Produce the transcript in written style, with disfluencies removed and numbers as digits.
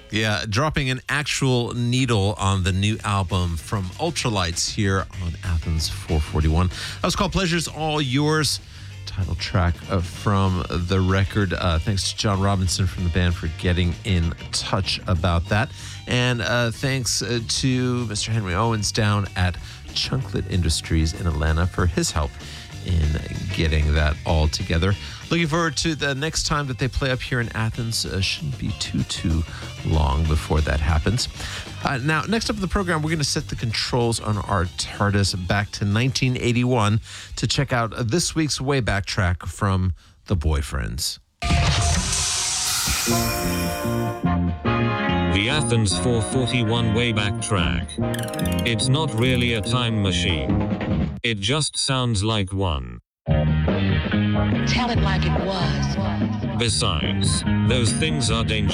Yeah, dropping an actual needle on the new album from Ultralights here on Athens 441. That was called Pleasure's All Yours, title track from the record. Thanks to John Robinson from the band for getting in touch about that. And thanks to Mr. Henry Owens down at Chunklet Industries in Atlanta for his help in getting that all together. Looking forward to the next time that they play up here in Athens. Shouldn't be too long before that happens. Now, next up in the program, we're going to set the controls on our TARDIS back to 1981 to check out this week's Wayback track from The Boyfriends. The Athens 441 Wayback track. It's not really a time machine. It just sounds like one. Tell it like it was. Besides, those things are dangerous.